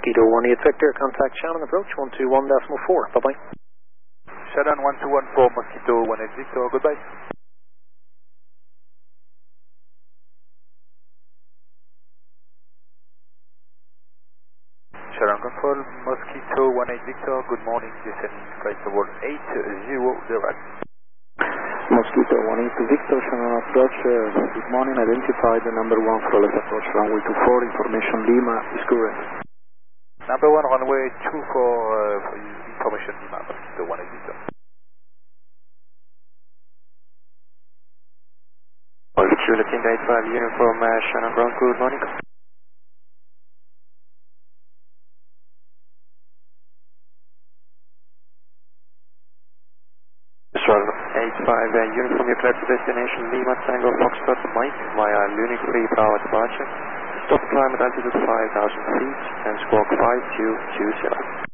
Mosquito 18 Victor, contact Shannon, approach 121.4. Bye-bye. Shannon 1214, Mosquito 18 Victor, goodbye. Shannon Control, Mosquito 18 Victor, good morning, descending flight level 80 Mosquito 18 Victor, Shannon approach, good morning, identify the number 1 flawless approach runway 24, information Lima is current. Number 1 runway 24 for information Lima, Mosquito 18 Victor. Juliet 85 uniform, Shannon ground, good morning. Australia 85 uniform, you cleared to destination Lima Tango Foxtrot Mike via Lunik 3 power departure. Stop climb at altitude 5,000 feet and squawk 5227.